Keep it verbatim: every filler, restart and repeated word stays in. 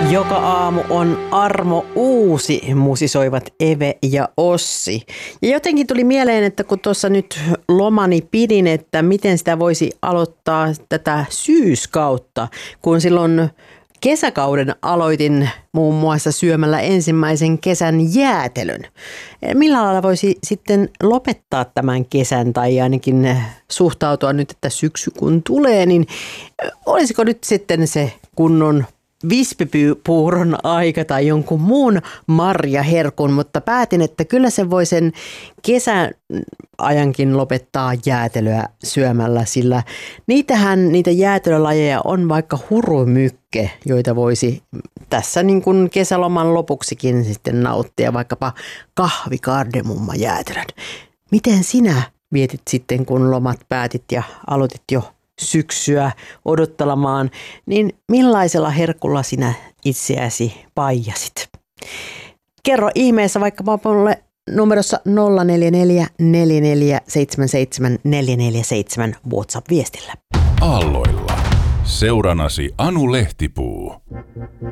Joka aamu on Armo Uusi, musisoivat Eve ja Ossi. Ja jotenkin tuli mieleen, että kun tuossa nyt lomani pidin, että miten sitä voisi aloittaa tätä syyskautta, kun silloin kesäkauden aloitin muun muassa syömällä ensimmäisen kesän jäätelön. Millä lailla voisi sitten lopettaa tämän kesän tai ainakin suhtautua nyt, että syksy kun tulee, niin olisiko nyt sitten se kunnon vispipuuron aika tai jonkun muun marjaherkun, mutta päätin, että kyllä se voi sen kesän ajankin lopettaa jäätelöä syömällä, sillä niitähän, niitä jäätelölajeja on vaikka hurumykke, joita voisi tässä niin kuin kesäloman lopuksikin sitten nauttia, vaikkapa kahvikardemumma jäätelön. Miten sinä vietit sitten, kun lomat päätit ja aloitit jo syksyä odottelemaan, niin millaisella herkulla sinä itseäsi paijasit? Kerro ihmeessä vaikka mulle numerossa nolla neljä neljä neljä neljä seitsemän seitsemän neljä neljä seitsemän WhatsApp-viestillä. Aalloilla. Seuranasi Anu Lehtipuu.